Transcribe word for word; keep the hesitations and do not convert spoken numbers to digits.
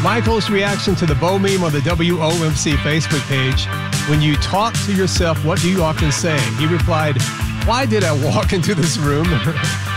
Michael's reaction to the Bo meme on the W O M C Facebook page. When you talk to yourself, what do you often say? He replied, "Why did I walk into this room?"